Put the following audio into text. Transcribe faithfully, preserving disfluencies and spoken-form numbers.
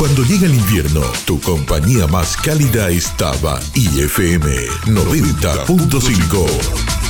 Cuando llega el invierno, tu compañía más cálida estaba I F M noventa punto cinco.